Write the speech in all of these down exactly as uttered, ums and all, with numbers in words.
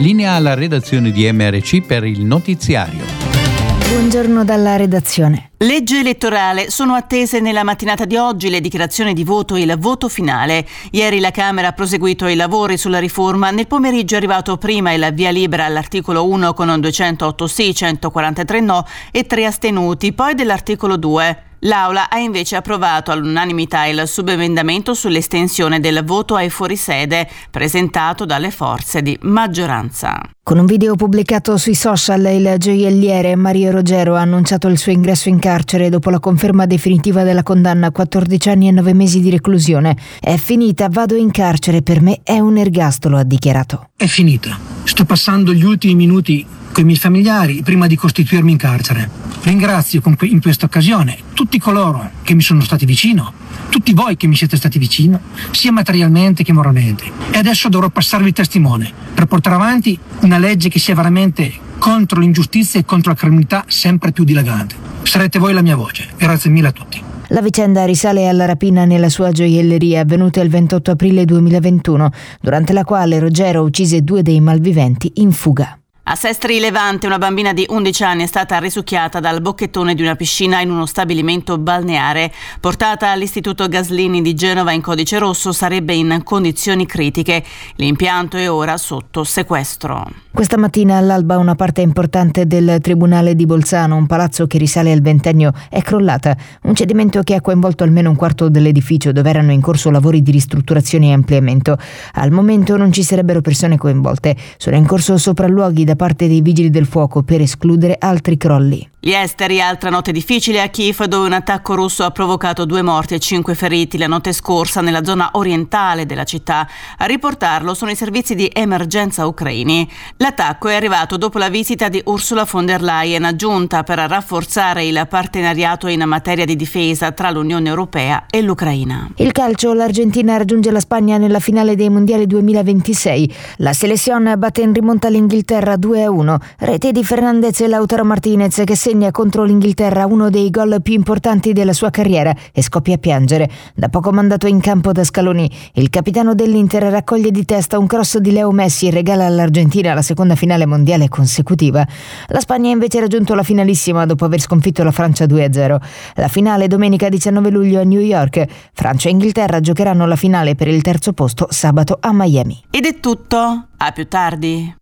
Linea alla redazione di M R C per il notiziario. Buongiorno dalla redazione. Legge elettorale. Sono attese nella mattinata di oggi le dichiarazioni di voto e il voto finale. Ieri la Camera ha proseguito i lavori sulla riforma. Nel pomeriggio è arrivato prima il via libera all'articolo uno con duecentootto sì, centoquarantatré no e tre astenuti, poi dell'articolo due. L'Aula ha invece approvato all'unanimità il subemendamento sull'estensione del voto ai fuorisede presentato dalle forze di maggioranza. Con un video pubblicato sui social, il gioielliere Mario Rogero ha annunciato il suo ingresso in carcere dopo la conferma definitiva della condanna a quattordici anni e nove mesi di reclusione. È finita, vado in carcere, per me è un ergastolo, ha dichiarato. È finita. Sto passando gli ultimi minuti con i miei familiari prima di costituirmi in carcere. Ringrazio in questa occasione tutti coloro che mi sono stati vicino, tutti voi che mi siete stati vicino, sia materialmente che moralmente. E adesso dovrò passarvi il testimone per portare avanti una legge che sia veramente contro l'ingiustizia e contro la criminalità sempre più dilagante. Sarete voi la mia voce. Grazie mille a tutti. La vicenda risale alla rapina nella sua gioielleria avvenuta il ventotto aprile duemilaventuno, durante la quale Rogero uccise due dei malviventi in fuga. A Sestri Levante una bambina di undici anni è stata risucchiata dal bocchettone di una piscina in uno stabilimento balneare. Portata all'Istituto Gaslini di Genova in codice rosso, sarebbe in condizioni critiche. L'impianto è ora sotto sequestro. Questa mattina all'alba una parte importante del Tribunale di Bolzano, un palazzo che risale al ventennio, è crollata. Un cedimento che ha coinvolto almeno un quarto dell'edificio, dove erano in corso lavori di ristrutturazione e ampliamento. Al momento non ci sarebbero persone coinvolte. Sono in corso sopralluoghi da parte dei vigili del fuoco per escludere altri crolli. Gli esteri, altra notte difficile a Kiev, dove un attacco russo ha provocato due morti e cinque feriti la notte scorsa nella zona orientale della città. A riportarlo sono i servizi di emergenza ucraini. L'attacco è arrivato dopo la visita di Ursula von der Leyen, giunta per rafforzare il partenariato in materia di difesa tra l'Unione Europea e l'Ucraina. Il calcio, l'Argentina raggiunge la Spagna nella finale dei mondiali duemilaventisei. La selezione batte in rimonta l'Inghilterra due a uno. Rete di Fernandez e Lautaro Martinez che segna contro l'Inghilterra uno dei gol più importanti della sua carriera e scoppia a piangere. Da poco mandato in campo da Scaloni, il capitano dell'Inter raccoglie di testa un cross di Leo Messi e regala all'Argentina la seconda finale mondiale consecutiva. La Spagna ha invece raggiunto la finalissima dopo aver sconfitto la Francia due a zero. La finale domenica diciannove luglio a New York. Francia e Inghilterra giocheranno la finale per il terzo posto sabato a Miami. Ed è tutto. A più tardi.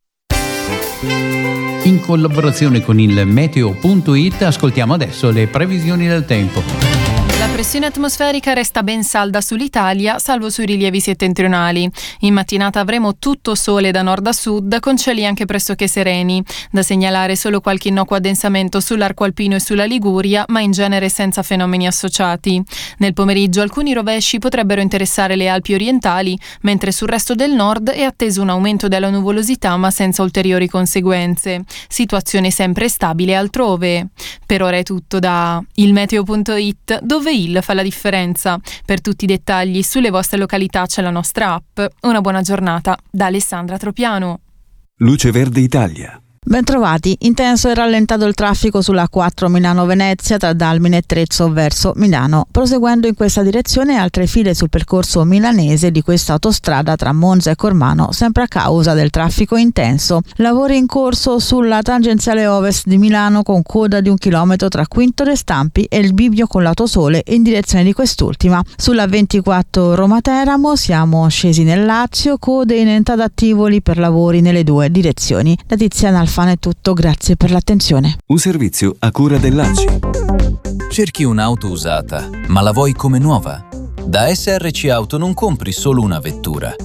In collaborazione con il meteo punto it ascoltiamo adesso le previsioni del tempo. La pressione atmosferica resta ben salda sull'Italia, salvo sui rilievi settentrionali. In mattinata avremo tutto sole da nord a sud, con cieli anche pressoché sereni. Da segnalare solo qualche innocuo addensamento sull'arco alpino e sulla Liguria, ma in genere senza fenomeni associati. Nel pomeriggio alcuni rovesci potrebbero interessare le Alpi orientali, mentre sul resto del nord è atteso un aumento della nuvolosità, ma senza ulteriori conseguenze. Situazione sempre stabile altrove. Per ora è tutto da il meteo punto it, dove il fa la differenza. Per tutti i dettagli sulle vostre località c'è la nostra app. Una buona giornata da Alessandra Tropiano. Luce Verde Italia. Bentrovati, intenso e rallentato il traffico sulla quattro Milano-Venezia tra Dalmine e Trezzo verso Milano. Proseguendo in questa direzione altre file sul percorso milanese di questa autostrada tra Monza e Cormano, sempre a causa del traffico intenso. Lavori in corso sulla tangenziale ovest di Milano con coda di un chilometro tra Quinto de Stampi e il bivio con l'Autosole in direzione di quest'ultima. Sulla ventiquattro Roma-Teramo siamo scesi nel Lazio, code in entrata a Tivoli per lavori nelle due direzioni. Da Tiziana Alfano è tutto, grazie per l'attenzione. Un servizio a cura dell'A C I. Cerchi un'auto usata, ma la vuoi come nuova? Da S R C Auto non compri solo una vettura,